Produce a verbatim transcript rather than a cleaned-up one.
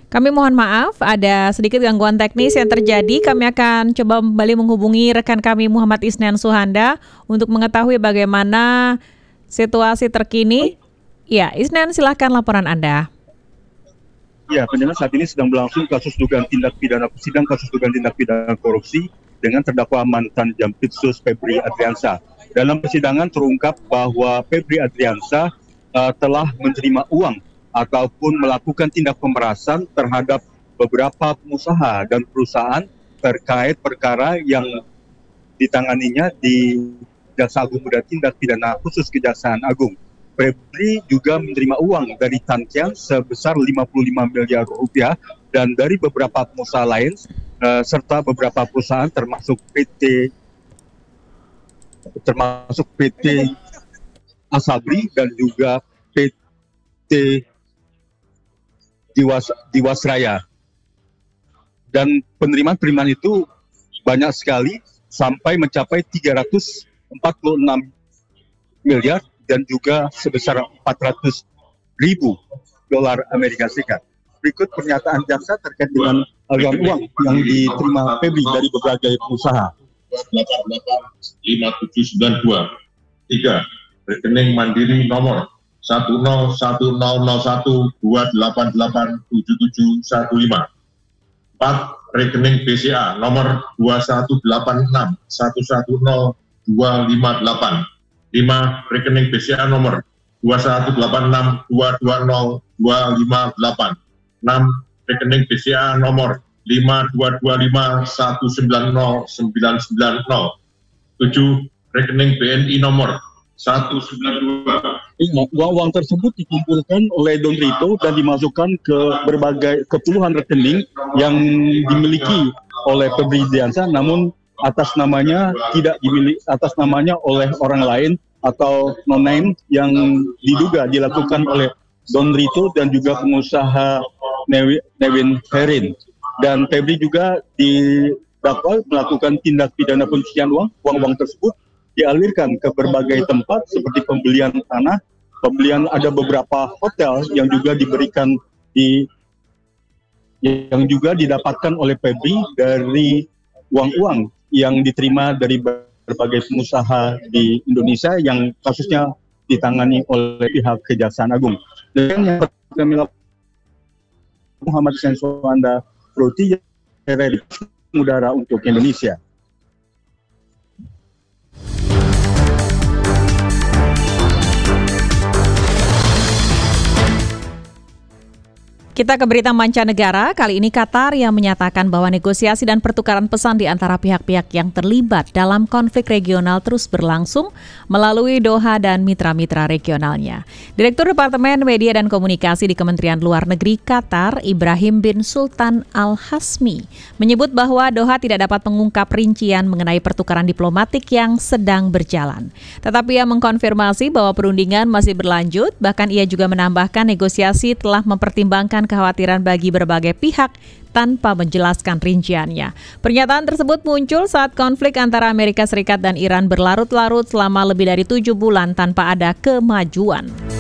Kami mohon maaf, ada sedikit gangguan teknis yang terjadi. Kami akan coba kembali menghubungi rekan kami Muhammad Isnan Suhanda untuk mengetahui bagaimana situasi terkini. Ya, Isnan, silahkan laporan Anda. Ya, pendengar, saat ini sedang berlangsung kasus dugaan tindak pidana sidang kasus dugaan tindak pidana korupsi dengan terdakwa mantan Jampitsus Febri Adriansyah. Dalam persidangan terungkap bahwa Febri Adriansyah uh, telah menerima uang ataupun melakukan tindak pemerasan terhadap beberapa pengusaha dan perusahaan terkait perkara yang ditanganinya di Jaksa Agung Muda Tindak Pidana Khusus Kejaksaan Agung. Febri juga menerima uang dari Tan Kian sebesar lima puluh lima miliar rupiah dan dari beberapa pengusaha lain uh, serta beberapa perusahaan termasuk P T termasuk P T Asabri dan juga P T Diwas, Diwasraya. Dan penerimaan-penerimaan itu banyak sekali sampai mencapai tiga ratus empat puluh enam miliar dan juga sebesar empat ratus ribu dolar Amerika Serikat. Berikut pernyataan jaksa terkait dengan aliran uang yang diterima Febri dari berbagai pengusaha. delapan delapan lima tujuh sembilan dua tiga rekening Mandiri nomor satu nol satu nol nol satu dua delapan delapan tujuh tujuh satu lima. Empat, rekening B C A nomor dua satu delapan enam satu satu nol dua lima delapan. Lima, rekening B C A nomor dua satu delapan enam dua dua nol dua lima delapan. Enam, rekening B C A nomor lima dua dua lima satu sembilan nol sembilan sembilan nol. Tujuh, rekening B N I nomor satu sembilan dua. Uang-uang tersebut dikumpulkan oleh Don Rito dan dimasukkan ke berbagai ke puluhan rekening yang dimiliki oleh Febri Adriansyah, namun atas namanya tidak dimiliki atas namanya oleh orang lain atau non-name yang diduga dilakukan oleh Don Rito dan juga pengusaha Nevin Herin. Dan Febri juga didakwa melakukan tindak pidana pencucian uang. Uang-uang tersebut dialirkan ke berbagai tempat seperti pembelian tanah, pembelian ada beberapa hotel yang juga diberikan di yang juga didapatkan oleh Febri dari uang-uang yang diterima dari berbagai pengusaha di Indonesia yang kasusnya ditangani oleh pihak Kejaksaan Agung. Dan yang kami lakukan Muhammad Isnan Suhanda Proti Udara untuk Indonesia. Kita ke berita mancanegara, kali ini Qatar yang menyatakan bahwa negosiasi dan pertukaran pesan di antara pihak-pihak yang terlibat dalam konflik regional terus berlangsung melalui Doha dan mitra-mitra regionalnya. Direktur Departemen Media dan Komunikasi di Kementerian Luar Negeri Qatar, Ibrahim bin Sultan Al-Hasmi, menyebut bahwa Doha tidak dapat mengungkap rincian mengenai pertukaran diplomatik yang sedang berjalan. Tetapi ia mengkonfirmasi bahwa perundingan masih berlanjut, bahkan ia juga menambahkan negosiasi telah mempertimbangkan kekhawatiran bagi berbagai pihak tanpa menjelaskan rinciannya. Pernyataan tersebut muncul saat konflik antara Amerika Serikat dan Iran berlarut-larut selama lebih dari tujuh bulan tanpa ada kemajuan.